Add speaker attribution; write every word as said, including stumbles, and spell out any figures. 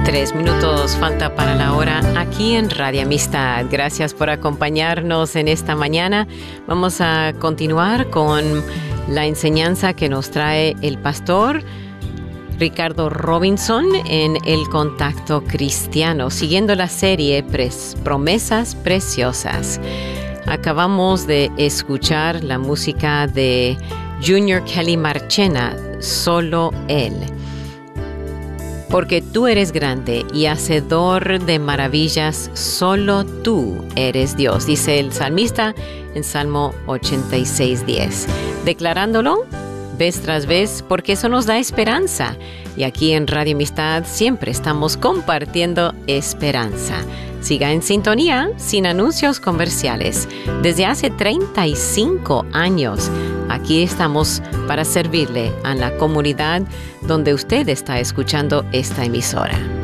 Speaker 1: Tres minutos falta para la hora aquí en Radio Amistad. Gracias por acompañarnos en esta mañana. Vamos a continuar con la enseñanza que nos trae el pastor Ricardo Robinson en El Contacto Cristiano, siguiendo la serie Pres- Promesas Preciosas. Acabamos de escuchar la música de Junior Kelly Marchena, Solo Él. Porque tú eres grande y hacedor de maravillas, solo tú eres Dios, dice el salmista en Salmo ochenta y seis, diez. Declarándolo vez tras vez, porque eso nos da esperanza. Y aquí en Radio Amistad siempre estamos compartiendo esperanza. Siga en sintonía, sin anuncios comerciales. Desde hace treinta y cinco años, aquí estamos para servirle a la comunidad donde usted está escuchando esta emisora.